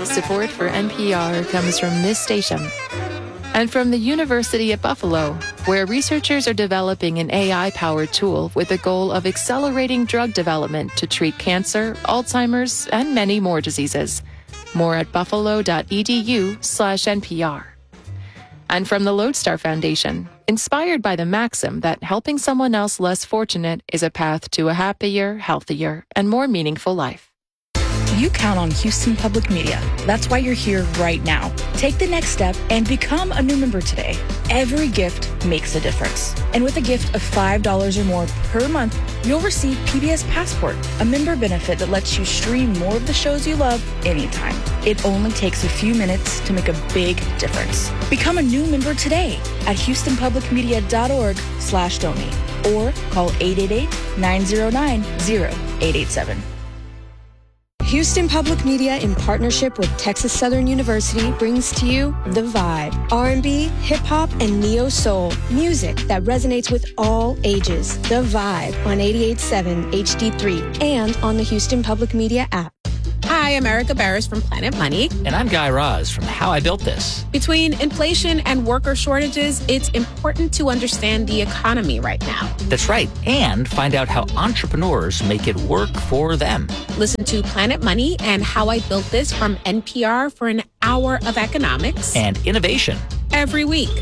Support for NPR comes from this station and from the University at Buffalo, where researchers are developing an AI-powered tool with the goal of accelerating drug development to treat cancer, Alzheimer's, and many more diseases. More at buffalo.edu/NPR. And from the Lodestar Foundation, inspired by the maxim that helping someone else less fortunate is a path to a happier, healthier, and more meaningful life. You count on Houston Public Media. That's why you're here right now. Take the next step and become a new member today. Every gift makes a difference. And with a gift of $5 or more per month, you'll receive PBS Passport, a member benefit that lets you stream more of the shows you love anytime. It only takes a few minutes to make a big difference. Become a new member today at houstonpublicmedia.org/donate or call 888-909-0887. Houston Public Media, in partnership with Texas Southern University, brings to you The Vibe. R&B, hip-hop, and neo-soul. Music that resonates with all ages. The Vibe on 88.7 HD3 and on the Houston Public Media app. Hi, I'm Erica Barris from Planet Money. And I'm Guy Raz from How I Built This. Between inflation and worker shortages, it's important to understand the economy right now. That's right. And find out how entrepreneurs make it work for them. Listen to Planet Money and How I Built This from NPR for an hour of economics and innovation every week.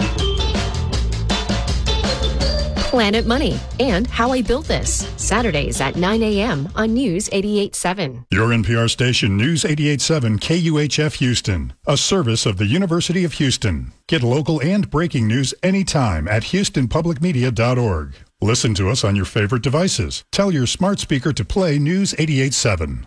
Planet Money and How I Built This, Saturdays at 9 a.m. on News 88.7. Your NPR station, News 88.7 KUHF Houston, a service of the University of Houston. Get local and breaking news anytime at houstonpublicmedia.org. Listen to us on your favorite devices. Tell your smart speaker to play News 88.7.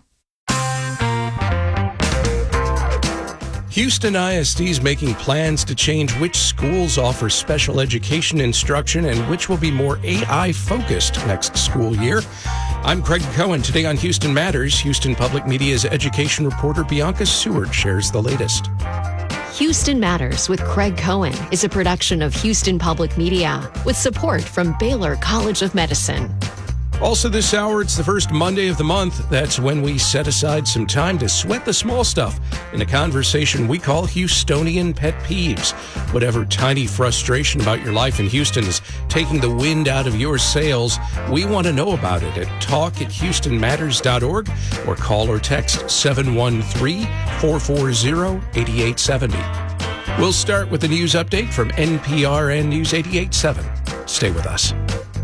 Houston ISD is making plans to change which schools offer special education instruction and which will be more AI-focused next school year. I'm Craig Cohen. Today on Houston Matters, Houston Public Media's education reporter Bianca Seward shares the latest. Houston Matters with Craig Cohen is a production of Houston Public Media with support from Baylor College of Medicine. Also this hour, it's the first Monday of the month. That's when we set aside some time to sweat the small stuff in a conversation we call Houstonian Pet Peeves. Whatever tiny frustration about your life in Houston is taking the wind out of your sails, we want to know about it at talk@houstonmatters.org or call or text 713-440-8870. We'll start with the news update from NPR and News 88.7. Stay with us.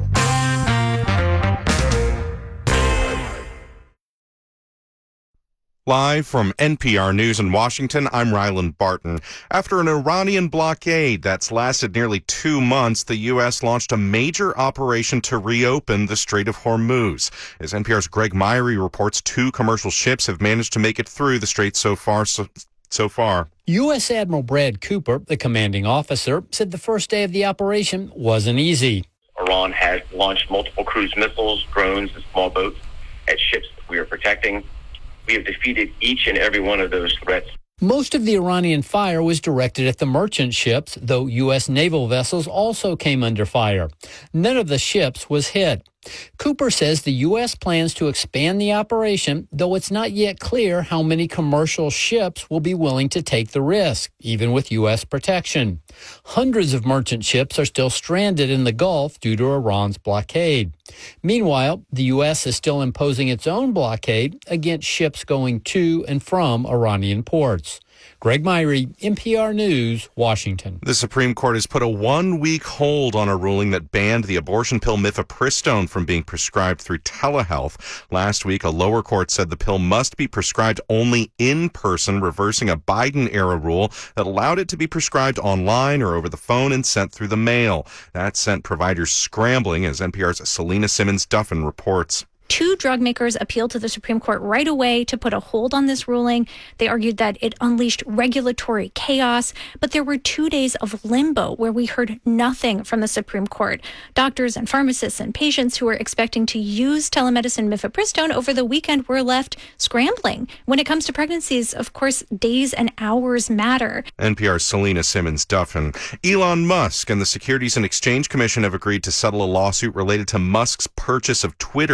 Live from NPR News in Washington, I'm Ryland Barton. After an Iranian blockade that's lasted nearly 2 months, the U.S. launched a major operation to reopen the Strait of Hormuz. As NPR's Greg Myrie reports, 2 commercial ships have managed to make it through the strait so far. U.S. Admiral Brad Cooper, the commanding officer, said the first day of the operation wasn't easy. Iran has launched multiple cruise missiles, drones, and small boats at ships that we are protecting. We have defeated each and every one of those threats. Most of the Iranian fire was directed at the merchant ships, though U.S. naval vessels also came under fire. None of the ships was hit. Cooper says the U.S. plans to expand the operation, though it's not yet clear how many commercial ships will be willing to take the risk, even with U.S. protection. Hundreds of merchant ships are still stranded in the Gulf due to Iran's blockade. Meanwhile, the U.S. is still imposing its own blockade against ships going to and from Iranian ports. Greg Myrie, NPR News, Washington. The Supreme Court has put a 1-week hold on a ruling that banned the abortion pill mifepristone from being prescribed through telehealth. Last week, a lower court said the pill must be prescribed only in person, reversing a Biden-era rule that allowed it to be prescribed online or over the phone and sent through the mail. That sent providers scrambling, as NPR's Selena Simmons-Duffin reports. 2 drug makers appealed to the Supreme Court right away to put a hold on this ruling. They argued that it unleashed regulatory chaos, but there were 2 days of limbo where we heard nothing from the Supreme Court. Doctors and pharmacists and patients who were expecting to use telemedicine mifepristone over the weekend were left scrambling. When it comes to pregnancies, of course, days and hours matter. NPR's Selena Simmons-Duffin. Elon Musk and the Securities and Exchange Commission have agreed to settle a lawsuit related to Musk's purchase of Twitter 4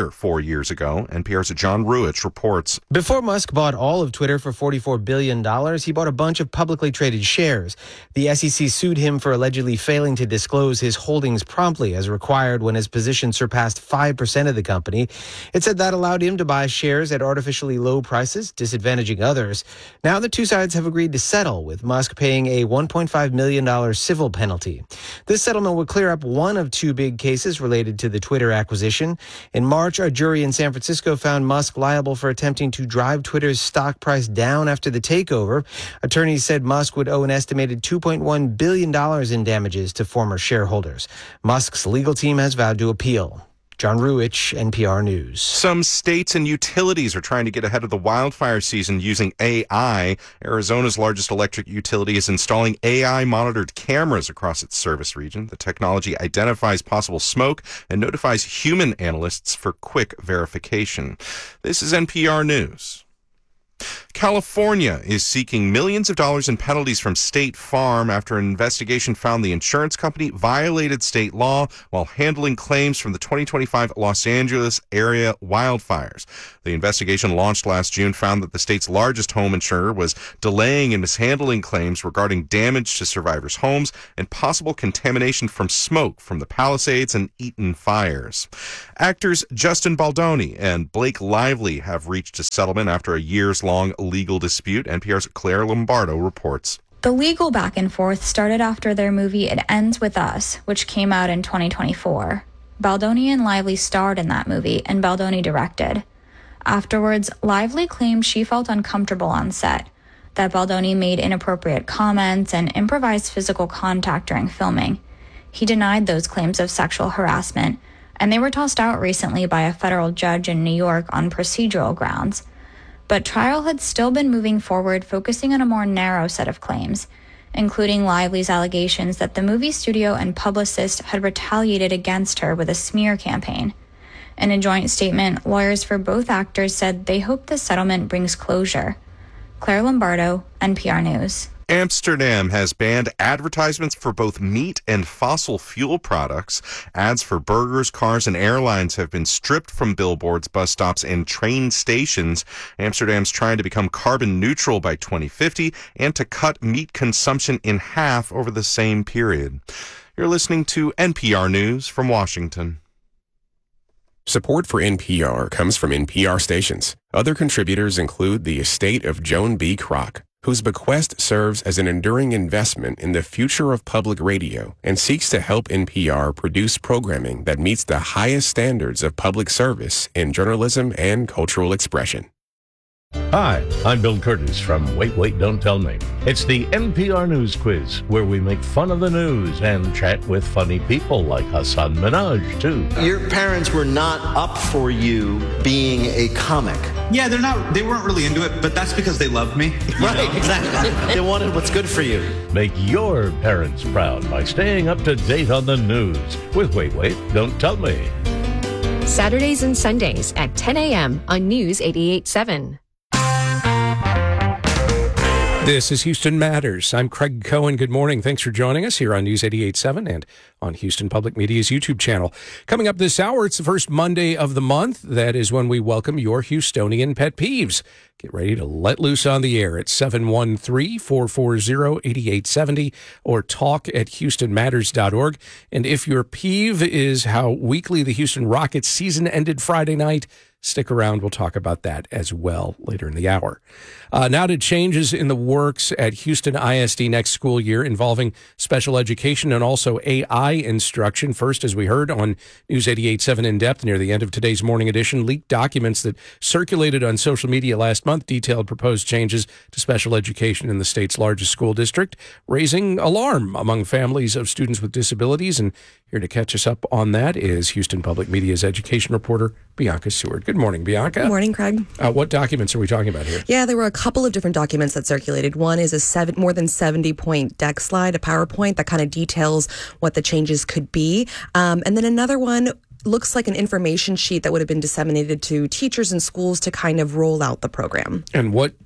years ago. NPR's John Ruich reports. Before Musk bought all of Twitter for $44 billion, he bought a bunch of publicly traded shares. The SEC sued him for allegedly failing to disclose his holdings promptly as required when his position surpassed 5% of the company. It said that allowed him to buy shares at artificially low prices, disadvantaging others. Now the two sides have agreed to settle, with Musk paying a $1.5 million civil penalty. This settlement would clear up one of two big cases related to the Twitter acquisition. In March, a jury in San Francisco found Musk liable for attempting to drive Twitter's stock price down after the takeover. Attorneys said Musk would owe an estimated $2.1 billion in damages to former shareholders. Musk's legal team has vowed to appeal. John Ruich, NPR News. Some states and utilities are trying to get ahead of the wildfire season using AI. Arizona's largest electric utility is installing AI-monitored cameras across its service region. The technology identifies possible smoke and notifies human analysts for quick verification. This is NPR News. California is seeking millions of dollars in penalties from State Farm after an investigation found the insurance company violated state law while handling claims from the 2025 Los Angeles area wildfires. The investigation launched last June found that the state's largest home insurer was delaying and mishandling claims regarding damage to survivors' homes and possible contamination from smoke from the Palisades and Eaton fires. Actors Justin Baldoni and Blake Lively have reached a settlement after a years-long legal dispute. NPR's Claire Lombardo reports. The legal back and forth started after their movie It Ends With Us, which came out in 2024. Baldoni and Lively starred in that movie, and Baldoni directed. Afterwards, Lively claimed she felt uncomfortable on set, that Baldoni made inappropriate comments and improvised physical contact during filming. He denied those claims of sexual harassment, and they were tossed out recently by a federal judge in New York on procedural grounds. But trial had still been moving forward, focusing on a more narrow set of claims, including Lively's allegations that the movie studio and publicist had retaliated against her with a smear campaign. In a joint statement, lawyers for both actors said they hope the settlement brings closure. Claire Lombardo, NPR News. Amsterdam has banned advertisements for both meat and fossil fuel products. Ads for burgers, cars, and airlines have been stripped from billboards, bus stops, and train stations. Amsterdam's trying to become carbon neutral by 2050 and to cut meat consumption in half over the same period. You're listening to NPR News from Washington. Support for NPR comes from NPR stations. Other contributors include the estate of Joan B. Kroc, whose bequest serves as an enduring investment in the future of public radio and seeks to help NPR produce programming that meets the highest standards of public service in journalism and cultural expression. Hi, I'm Bill Curtis from Wait, Wait, Don't Tell Me. It's the NPR News Quiz, where we make fun of the news and chat with funny people like Hasan Minhaj, too. Your parents were not up for you being a comic. Yeah, they weren't really into it, but that's because they loved me. Right, exactly. They wanted what's good for you. Make your parents proud by staying up to date on the news with Wait, Wait, Don't Tell Me. Saturdays and Sundays at 10 a.m. on News 88.7. This is Houston Matters. I'm Craig Cohen. Good morning. Thanks for joining us here on News 88.7 and on Houston Public Media's YouTube channel. Coming up this hour, it's the first Monday of the month. That is when we welcome your Houstonian pet peeves. Get ready to let loose on the air at 713-440-8870 or talk@houstonmatters.org. And if your peeve is how weakly the Houston Rockets season ended Friday night, stick around. We'll talk about that as well later in the hour. Now to changes in the works at Houston ISD next school year involving special education and also AI instruction. First, as we heard on News 88.7 In Depth near the end of today's morning edition, leaked documents that circulated on social media last month detailed proposed changes to special education in the state's largest school district, raising alarm among families of students with disabilities. And here to catch us up on that is Houston Public Media's education reporter, Bianca Seward. Good morning, Bianca. Good morning, Craig. What documents are we talking about here? Yeah, there were a couple of different documents that circulated. One is a more than 70-point deck slide, a PowerPoint that kind of details what the changes could be. And then another one looks like an information sheet that would have been disseminated to teachers and schools to kind of roll out the program. And what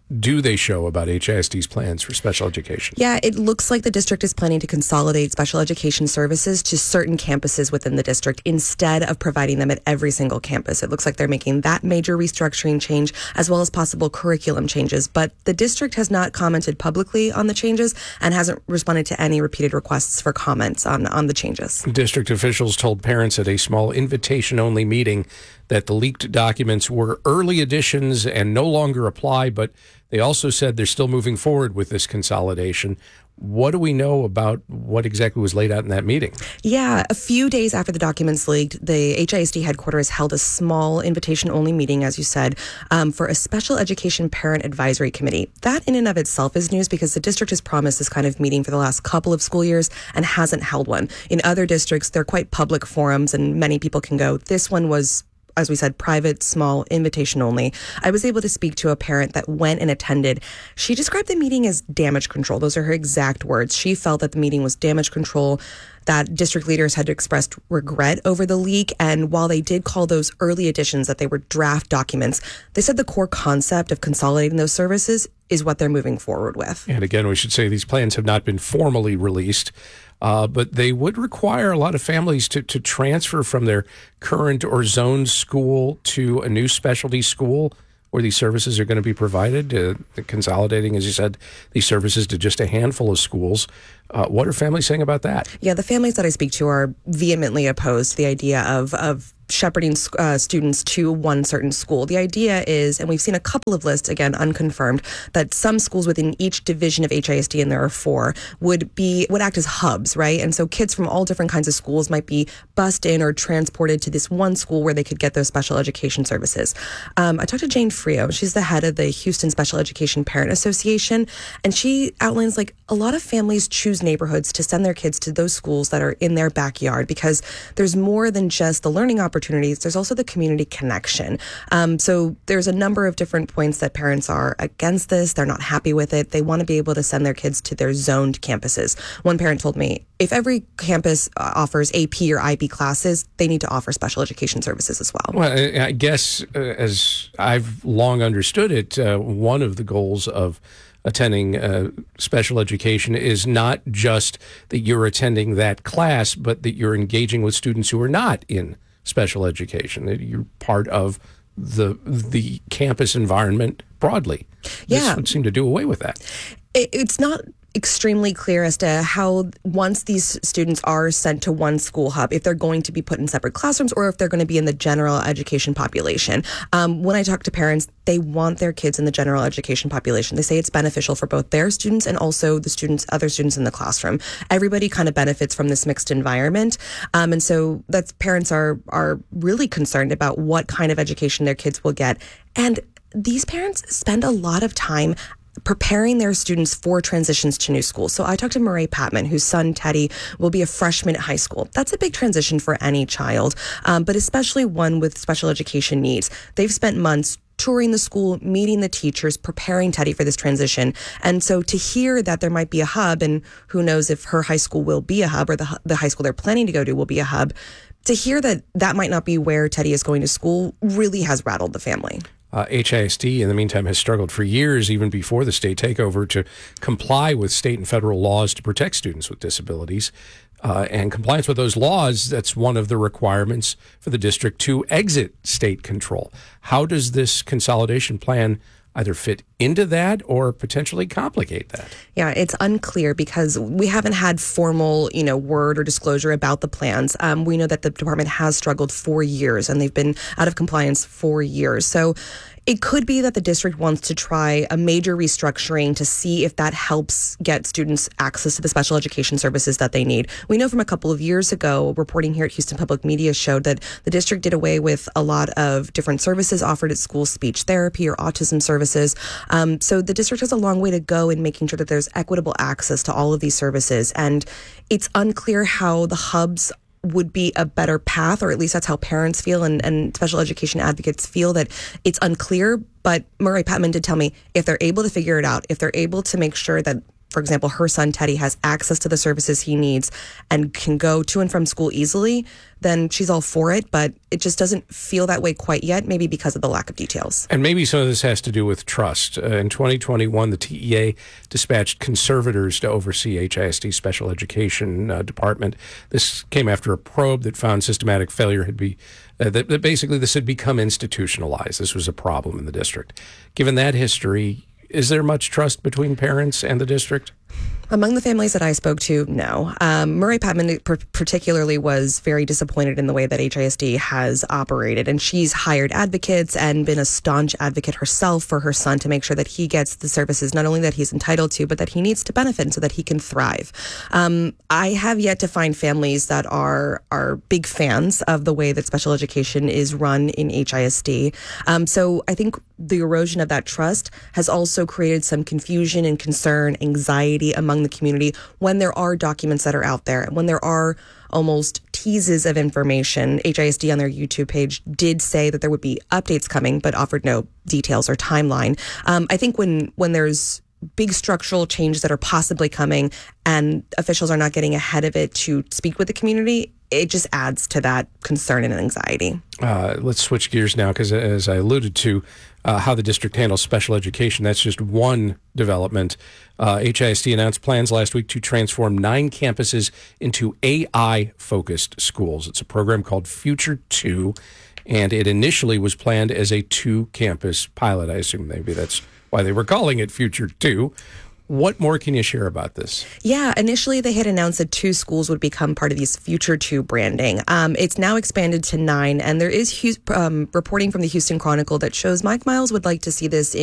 do they show about HISD's plans for special education? Yeah, it looks like the district is planning to consolidate special education services to certain campuses within the district instead of providing them at every single campus. It looks like they're making that major restructuring change as well as possible curriculum changes. But the district has not commented publicly on the changes and hasn't responded to any repeated requests for comments on the changes. District officials told parents at a small invitation-only meeting that the leaked documents were early additions and no longer apply, but they also said they're still moving forward with this consolidation. What do we know about what exactly was laid out in that meeting? Yeah, a few days after the documents leaked, the HISD headquarters held a small invitation-only meeting, as you said, for a special education parent advisory committee. That in and of itself is news because the district has promised this kind of meeting for the last couple of school years and hasn't held one. In other districts, they're quite public forums and many people can go. This one was, as we said, private, small, invitation only. I was able to speak to a parent that went and attended. She described the meeting as damage control. Those are her exact words. She felt that the meeting was damage control, that district leaders had expressed regret over the leak. And while they did call those early additions that they were draft documents, they said the core concept of consolidating those services is what they're moving forward with. And again, we should say these plans have not been formally released. But they would require a lot of families to transfer from their current or zoned school to a new specialty school where these services are going to be provided, consolidating, as you said, these services to just a handful of schools. What are families saying about that? Yeah, the families that I speak to are vehemently opposed to the idea of shepherding students to one certain school. The idea is, and we've seen a couple of lists, again, unconfirmed, that some schools within each division of HISD, and there are 4, would act as hubs, right? And so kids from all different kinds of schools might be bused in or transported to this one school where they could get those special education services. I talked to Jane Frio. She's the head of the Houston Special Education Parent Association, and she outlines like a lot of families choose neighborhoods to send their kids to those schools that are in their backyard because there's more than just the learning opportunities. There's also the community connection. So there's a number of different points that parents are against this. They're not happy with it. They want to be able to send their kids to their zoned campuses. One parent told me, if every campus offers AP or IB classes, they need to offer special education services as well. Well, I guess as I've long understood it, one of the goals of attending special education is not just that you're attending that class, but that you're engaging with students who are not in special education, that you're part of the campus environment broadly. Yeah. This would seem to do away with that. It's not extremely clear as to how, once these students are sent to one school hub, if they're going to be put in separate classrooms or if they're going to be in the general education population. When I talk to parents, they want their kids in the general education population. They say it's beneficial for both their students and also the other students in the classroom. Everybody kind of benefits from this mixed environment. And so parents are really concerned about what kind of education their kids will get. And these parents spend a lot of time preparing their students for transitions to new schools. So I talked to Murray Patman, whose son, Teddy, will be a freshman at high school. That's a big transition for any child, but especially one with special education needs. They've spent months touring the school, meeting the teachers, preparing Teddy for this transition. And so to hear that there might be a hub, and who knows if her high school will be a hub or the high school they're planning to go to will be a hub, to hear that might not be where Teddy is going to school really has rattled the family. HISD, in the meantime, has struggled for years, even before the state takeover, to comply with state and federal laws to protect students with disabilities. And compliance with those laws, that's one of the requirements for the district to exit state control. How does this consolidation plan either fit into that or potentially complicate that? Yeah, it's unclear because we haven't had formal, word or disclosure about the plans. We know that the department has struggled for years and they've been out of compliance for years. So it could be that the district wants to try a major restructuring to see if that helps get students access to the special education services that they need. We know from a couple of years ago, reporting here at Houston Public Media showed that the district did away with a lot of different services offered at school, speech therapy or autism services. So the district has a long way to go in making sure that there's equitable access to all of these services. And it's unclear how the hubs would be a better path, or at least that's how parents feel and special education advocates feel, that it's unclear. But Murray Patman did tell me if they're able to figure it out, if they're able to make sure that for example, her son Teddy has access to the services he needs and can go to and from school easily, then she's all for it. But it just doesn't feel that way quite yet, maybe because of the lack of details. And maybe some of this has to do with trust. In 2021, the TEA dispatched conservators to oversee HISD special education department. This came after a probe that found systematic failure had that basically this had become institutionalized. This was a problem in the district. Given that history, is there much trust between parents and the district? Among the families that I spoke to, no. Murray Patman particularly was very disappointed in the way that HISD has operated, and she's hired advocates and been a staunch advocate herself for her son to make sure that he gets the services not only that he's entitled to, but that he needs to benefit so that he can thrive. I have yet to find families that are big fans of the way that special education is run in HISD. So I think the erosion of that trust has also created some confusion and concern, anxiety among the community when there are documents that are out there, when there are almost teases of information. HISD on their YouTube page did say that there would be updates coming, but offered no details or timeline. I think when there's big structural changes that are possibly coming and officials are not getting ahead of it to speak with the community, it just adds to that concern and anxiety. Let's switch gears now, because as I alluded to, how the district handles special education, that's just one development. HISD announced plans last week to transform 9 campuses into AI-focused schools. It's a program called Future 2, and it initially was planned as a 2-campus pilot. I assume maybe that's why they were calling it Future 2. What more can you share about this? Yeah, initially they had announced that 2 schools would become part of these Future 2 branding. It's now expanded to 9, and there is reporting from the Houston Chronicle that shows Mike Miles would like to see this